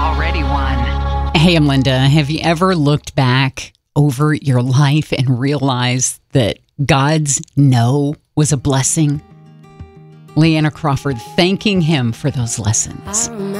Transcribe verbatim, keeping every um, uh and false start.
already won. Hey, I'm Linda. Have you ever looked back over your life and realized that God's no was a blessing? Leanna Crawford thanking him for those lessons.